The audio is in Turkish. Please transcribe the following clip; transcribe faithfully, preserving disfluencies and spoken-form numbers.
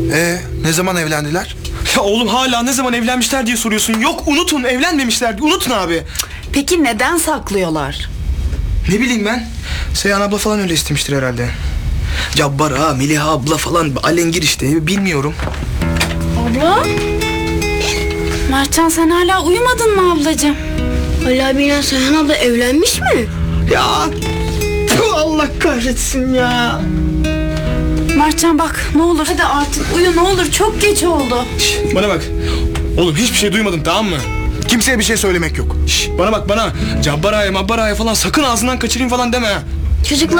Ee, ne zaman evlendiler? Ya oğlum hala ne zaman evlenmişler diye soruyorsun. Yok unutun, evlenmemişler. Unutun abi. Peki neden saklıyorlar? Ne bileyim ben. Seyhan abla falan öyle istemiştir herhalde. Cabbar ağa, Meliha abla falan alengir işte, bilmiyorum. Abla? Mertcan sen hala uyumadın mı ablacığım? Ali abiyle Seyhan abla evlenmiş mi? Ya tüh, Allah kahretsin ya. Mertcan bak ne olur hadi artık uyu, ne olur çok geç oldu. Şş, bana bak. Oğlum hiçbir şey duymadım, tamam mı? Kimseye bir şey söylemek yok. Şş, bana bak bana. Cabbar ağaya, mabbar ağaya falan sakın ağzından kaçırayım falan deme ha. Çocuklar